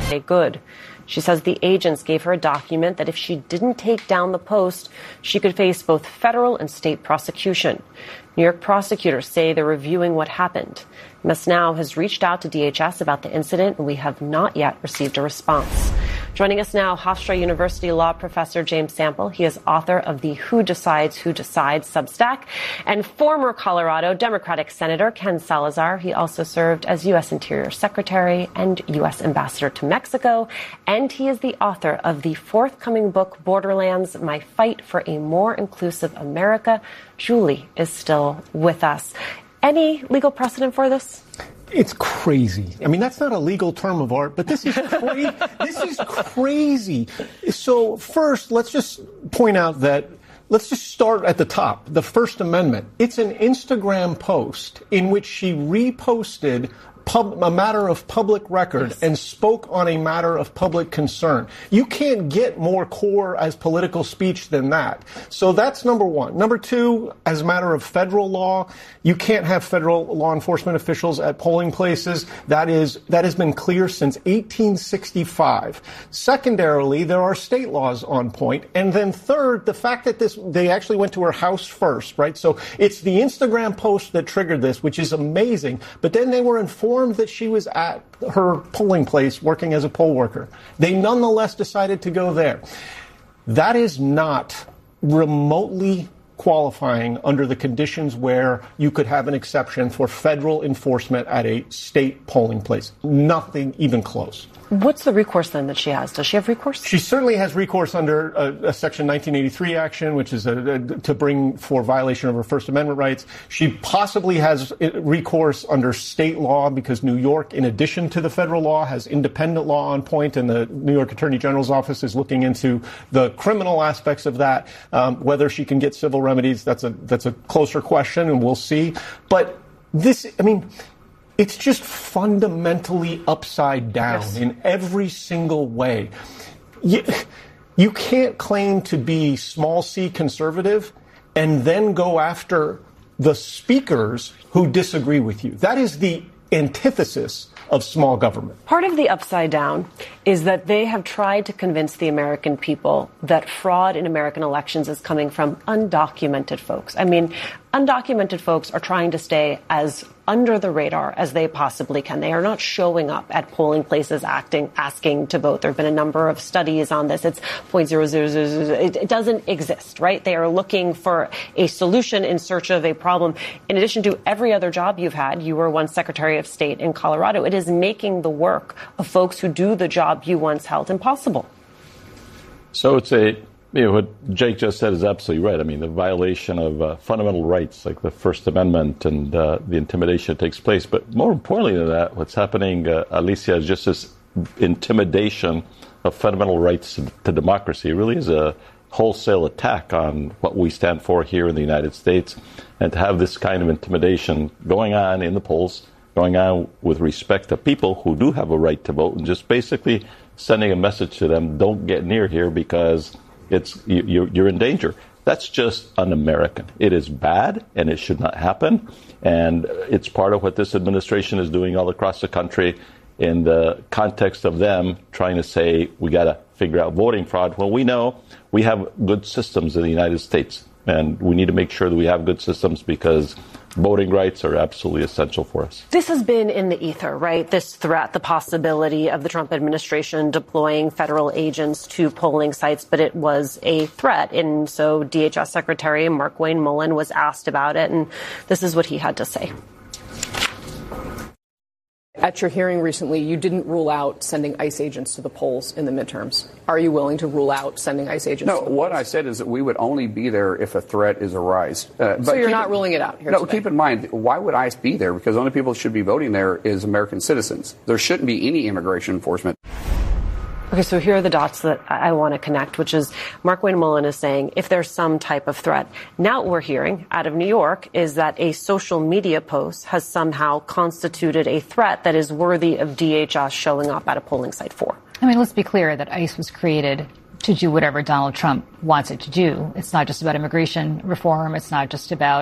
good. She says the agents gave her a document that if she didn't take down the post, she could face both federal and state prosecution. New York prosecutors say they're reviewing what happened. MS NOW has reached out to DHS about the incident, and we have not yet received a response. Joining us now, Hofstra University law professor James Sample. He is author of the Who Decides Substack, and former Colorado Democratic Senator Ken Salazar. He also served as U.S. Interior Secretary and U.S. Ambassador to Mexico, and he is the author of the forthcoming book, Borderlands, My Fight for a More Inclusive America. Julie is still with us. Any legal precedent for this? It's crazy. I mean, that's not a legal term of art, but this is crazy. This is crazy. So first, let's just point out that let's just start at the top. The First Amendment. It's an Instagram post in which she reposted a matter of public record and spoke on a matter of public concern. You can't get more core as political speech than that. So that's number one. Number two, as a matter of federal law, you can't have federal law enforcement officials at polling places. That has been clear since 1865. Secondarily, there are state laws on point. And then third, the fact that they actually went to her house first, right? So it's the Instagram post that triggered this, which is amazing. But then they were informed that she was at her polling place working as a poll worker. They nonetheless decided to go there. That is not remotely qualifying under the conditions where you could have an exception for federal enforcement at a state polling place. Nothing even close. What's the recourse then that she has? Does she have recourse? She certainly has recourse under a Section 1983 action, which is to bring for violation of her First Amendment rights. She possibly has recourse under state law because New York, in addition to the federal law, has independent law on point, and the New York Attorney General's office is looking into the criminal aspects of that. Whether she can get civil remedies, that's a closer question, and we'll see. But it's just fundamentally upside down in every single way. You can't claim to be small c conservative and then go after the speakers who disagree with you. That is the antithesis of small government. Part of the upside down is that they have tried to convince the American people that fraud in American elections is coming from undocumented folks. I mean, undocumented folks are trying to stay as under the radar as they possibly can. They are not showing up at polling places asking to vote. There have been a number of studies on this. It's 0.0000. It doesn't exist, right? They are looking for a solution in search of a problem. In addition to every other job you've had, you were once Secretary of State in Colorado. It is making the work of folks who do the job you once held impossible. So what Jake just said is absolutely right. I mean, the violation of fundamental rights like the First Amendment and the intimidation that takes place. But more importantly than that, what's happening, Alicia, is just this intimidation of fundamental rights to democracy. It really is a wholesale attack on what we stand for here in the United States. And to have this kind of intimidation going on in the polls, going on with respect to people who do have a right to vote, and just basically sending a message to them, don't get near here because you're in danger. That's just un-American. It is bad, and it should not happen. And it's part of what this administration is doing all across the country in the context of them trying to say we got to figure out voting fraud. Well, we know we have good systems in the United States, and we need to make sure that we have good systems because voting rights are absolutely essential for us. This has been in the ether, right? This threat, the possibility of the Trump administration deploying federal agents to polling sites, but it was a threat. And so DHS Secretary Markwayne Mullin was asked about it, and this is what he had to say. At your hearing recently, you didn't rule out sending ICE agents to the polls in the midterms. Are you willing to rule out sending ICE agents to the polls? No, what I said is that we would only be there if a threat is arise. So you're not ruling it out here today? Keep in mind, why would ICE be there? Because the only people who should be voting there is American citizens. There shouldn't be any immigration enforcement. Okay, so here are the dots that I want to connect, which is Markwayne Mullin is saying if there's some type of threat. Now what we're hearing out of New York is that a social media post has somehow constituted a threat that is worthy of DHS showing up at a polling site for. I mean, let's be clear that ICE was created to do whatever Donald Trump wants it to do. It's not just about immigration reform. It's not just about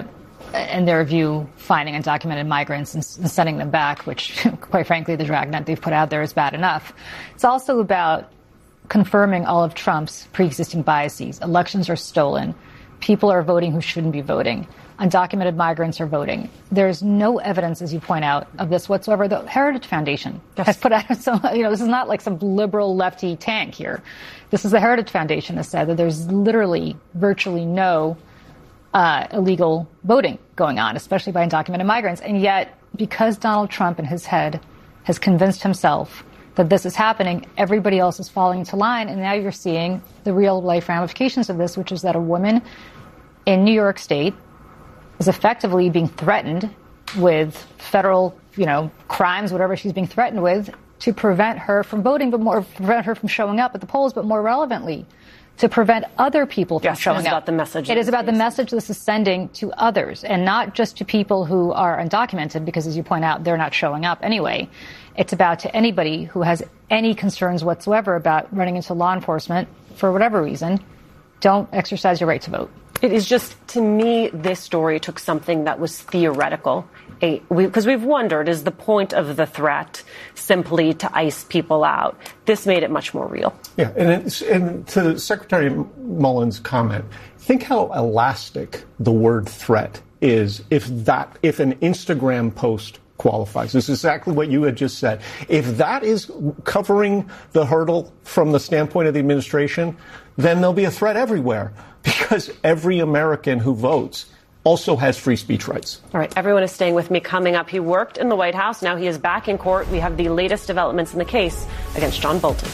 in their view, finding undocumented migrants and sending them back, which, quite frankly, the dragnet they've put out there is bad enough. It's also about confirming all of Trump's pre-existing biases. Elections are stolen. People are voting who shouldn't be voting. Undocumented migrants are voting. There's no evidence, as you point out, of this whatsoever. The Heritage Foundation has put out some, this is not like some liberal lefty tank here. This is the Heritage Foundation has said that there's literally virtually no illegal voting going on, especially by undocumented migrants. And yet, because Donald Trump in his head has convinced himself that this is happening, everybody else is falling into line. And now you're seeing the real life ramifications of this, which is that a woman in New York State is effectively being threatened with federal, crimes, whatever she's being threatened with, to prevent her from voting, prevent her from showing up at the polls, but more relevantly, to prevent other people from showing up. It is about the message. It is about the message this is sending to others, and not just to people who are undocumented, because as you point out, they're not showing up anyway. It's about to anybody who has any concerns whatsoever about running into law enforcement for whatever reason. Don't exercise your right to vote. It is just, to me, this story took something that was theoretical, because we've wondered, is the point of the threat simply to ice people out? This made it much more real. Yeah, and to Secretary Mullen's comment, think how elastic the word threat is if an Instagram post qualifies. This is exactly what you had just said. If that is covering the hurdle from the standpoint of the administration, then there'll be a threat everywhere, because every American who votes also has free speech rights. All right, everyone is staying with me. Coming up, he worked in the White House. Now he is back in court. We have the latest developments in the case against John Bolton.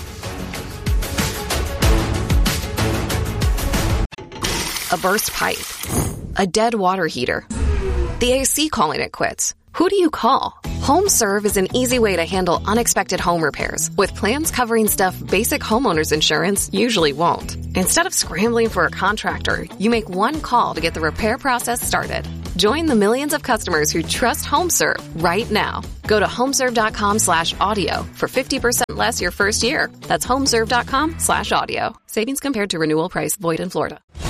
A burst pipe. A dead water heater. The AC calling it quits. Who do you call? HomeServe is an easy way to handle unexpected home repairs with plans covering stuff basic homeowners insurance usually won't. Instead of scrambling for a contractor, you make one call to get the repair process started. Join the millions of customers who trust HomeServe right now. Go to homeserve.com/audio for 50% less your first year. That's homeserve.com/audio. Savings compared to renewal price void in Florida.